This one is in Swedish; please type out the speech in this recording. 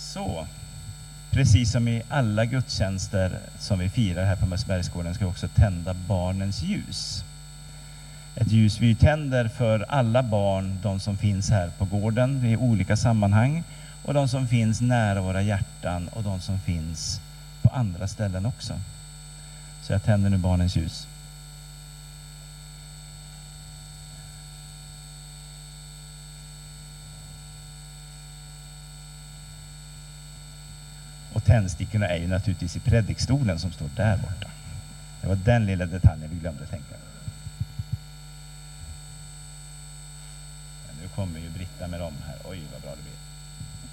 Så, precis som i alla gudstjänster som vi firar här på Mössbergsgården ska vi också tända barnens ljus. Ett ljus vi tänder för alla barn, de som finns här på gården i olika sammanhang och de som finns nära våra hjärtan och de som finns på andra ställen också. Så jag tänder nu barnens ljus. Och tändstickorna är ju naturligtvis i predikstolen som står där borta. Det var den lilla detaljen vi glömde tänka. Men nu kommer ju Britta med dem här. Oj, vad bra det blir.